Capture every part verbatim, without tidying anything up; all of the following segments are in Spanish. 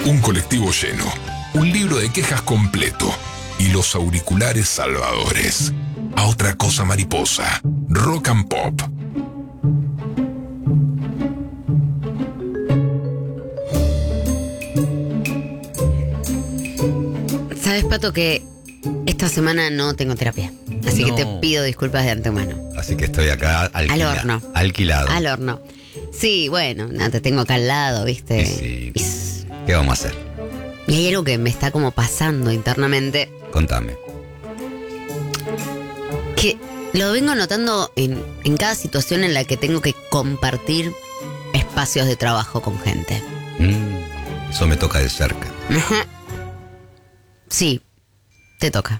un colectivo lleno, un libro de quejas completo y los auriculares salvadores. A otra cosa mariposa, Rock and Pop. ¿Sabes, Pato, que esta semana no tengo terapia? Así No. que te pido disculpas de antemano. Así que estoy acá alquila, Al horno. alquilado. Al horno. Sí, bueno, no, te tengo acá al lado, ¿viste? Y sí. Y, s- ¿Qué vamos a hacer? y hay algo que me está como pasando internamente, Contame. que lo vengo notando en, en cada situación en la que tengo que compartir espacios de trabajo con gente. Mm, eso me toca de cerca. Ajá. Sí, te toca.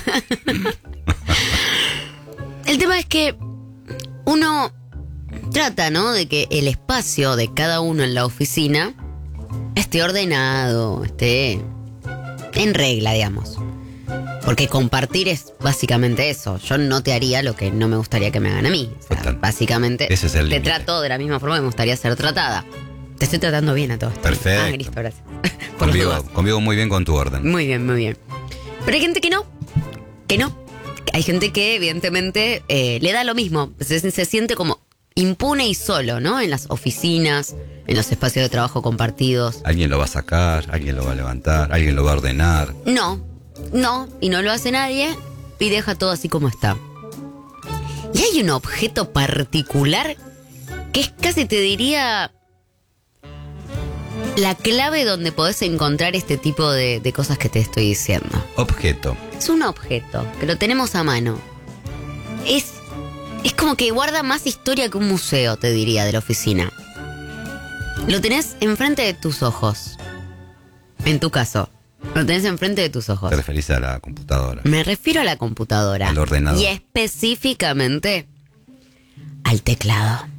El tema es que uno trata, ¿no?, de que el espacio de cada uno en la oficina esté ordenado, esté en regla, digamos. Porque compartir es básicamente eso. Yo no te haría lo que no me gustaría que me hagan a mí. O sea, Total. básicamente Ese es el te límite. trato de la misma forma que me gustaría ser tratada. Te estoy tratando bien a todo esto. Perfecto. Ah, listo, gracias. Por las Convivo, dudas. convivo muy bien con tu orden. Muy bien, muy bien. Pero hay gente que no, que no. Hay gente que evidentemente eh, le da lo mismo. Se, se siente como impune y solo, ¿no? En las oficinas, en los espacios de trabajo compartidos. Alguien lo va a sacar, alguien lo va a levantar, alguien lo va a ordenar. No, no, y no lo hace nadie y deja todo así como está. Y hay un objeto particular que es casi, te diría, la clave donde podés encontrar este tipo de, de cosas que te estoy diciendo. Objeto. Es un objeto que lo tenemos a mano. Es, es como que guarda más historia que un museo, te diría, de la oficina. Lo tenés enfrente de tus ojos. En tu caso, lo tenés enfrente de tus ojos. Te referís a la computadora. Me refiero a la computadora. Al ordenador. Y específicamente al teclado.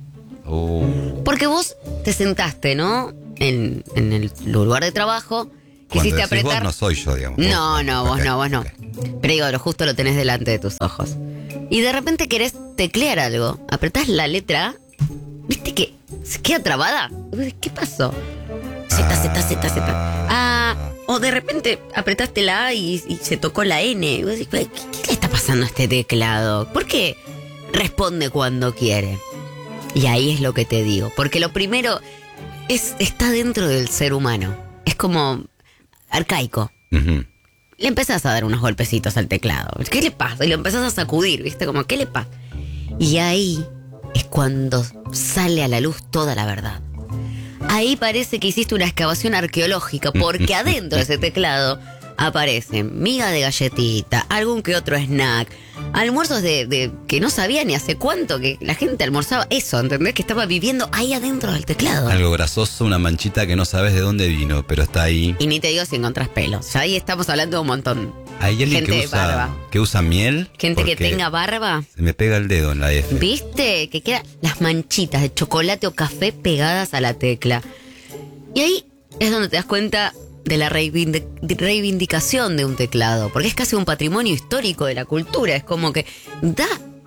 Uh, Porque vos te sentaste, ¿no? En, en el lugar de trabajo. cuando Quisiste decís apretar. vos no soy yo, digamos. No, Vos- no, vos ok, no, vos no. ok. Pero digo, lo justo lo tenés delante de tus ojos. Y de repente querés teclear algo. Apretás la letra A. ¿Viste que se queda trabada? ¿Qué pasó? Z, Z, Z, Z. Ah, o de repente apretaste la A y, y se tocó la N. Y vos decís, ¿Qué, ¿Qué le está pasando a este teclado? ¿Por qué responde cuando quiere? Y ahí es lo que te digo. Porque lo primero es, está dentro del ser humano. Es como arcaico. Ujú. Le empezás a dar unos golpecitos al teclado. ¿Qué le pasa? Y lo empezás a sacudir, ¿viste? Como, ¿qué le pasa? Y ahí es cuando sale a la luz toda la verdad. Ahí parece que hiciste una excavación arqueológica, porque adentro de ese teclado aparecen miga de galletita, algún que otro snack, almuerzos de, de que no sabía ni hace cuánto que la gente almorzaba eso, ¿entendés? Que estaba viviendo ahí adentro del teclado. Algo grasoso, una manchita que no sabes de dónde vino, pero está ahí. Y ni te digo si encontrás pelos. Ya ahí estamos hablando de un montón. Hay alguien gente que de usa, barba. que usa miel. Gente que porque tenga barba. Se me pega el dedo en la F. ¿Viste? Que quedan las manchitas de chocolate o café pegadas a la tecla. Y ahí es donde te das cuenta de la reivindi- de reivindicación de un teclado. Porque es casi un patrimonio histórico de la cultura. Es como que da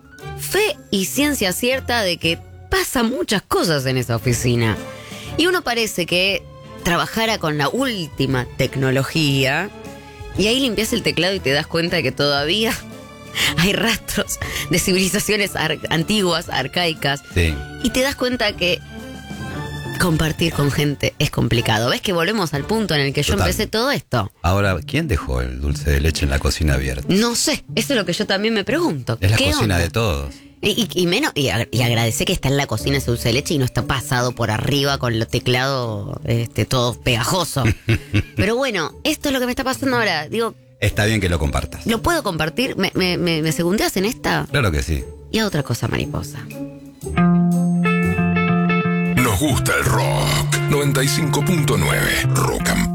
fe y ciencia cierta de que pasan muchas cosas en esa oficina. Y uno parece que trabajara con la última tecnología. Y ahí limpias el teclado y te das cuenta de que todavía hay rastros de civilizaciones ar- antiguas, arcaicas. Sí. Y te das cuenta que compartir con gente es complicado. ¿Ves que volvemos al punto en el que yo Total. empecé todo esto? Ahora, ¿quién dejó el dulce de leche en la cocina abierta? No sé, eso es lo que yo también me pregunto. Es la ¿Qué cocina onda? de todos. Y, y- y menos, y, ag- y agradece que está en la cocina ese dulce de leche y no está pasado por arriba con los teclados este, todo pegajoso. Pero bueno, esto es lo que me está pasando ahora. Digo, Está bien que lo compartas. ¿lo puedo compartir? ¿Me, me, me, me segundeas en esta? Claro que sí. Y a otra cosa, mariposa. Nos gusta el rock. noventa y cinco punto nueve Rock and